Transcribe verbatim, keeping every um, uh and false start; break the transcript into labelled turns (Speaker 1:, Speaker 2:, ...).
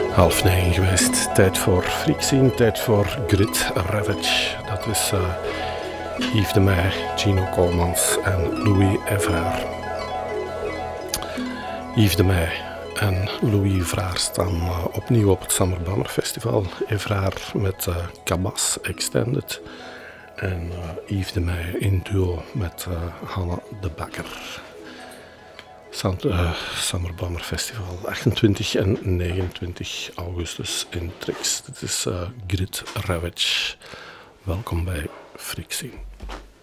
Speaker 1: Half negen geweest. Tijd voor Freakscene, tijd voor Grit Ravage. Dat is uh, Yves de Meij, Gino Colemans en Louis Evraar. Yves de Meij en Louis Evraar staan uh, opnieuw op het Summer Bummer Festival. Evraar met uh, Cabas Extended en uh, Yves de Meij in duo met uh, Hanna de Bakker. Uh, Summer Bummer Festival, achtentwintig en negenentwintig augustus in Trix. Dit is uh, Grit Ravage. Welkom bij Freakscene.